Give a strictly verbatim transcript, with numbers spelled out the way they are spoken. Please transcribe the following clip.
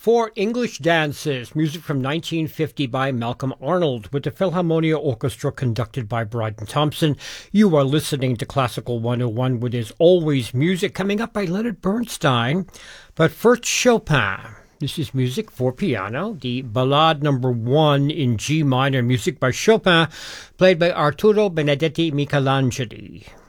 Four English Dances, music from nineteen fifty by Malcolm Arnold, with the Philharmonia Orchestra conducted by Bryden Thompson. You are listening to Classical one oh one, with As Always music coming up by Leonard Bernstein. But first, Chopin. This is music for piano, the Ballade number one in G minor, music by Chopin, played by Arturo Benedetti Michelangeli.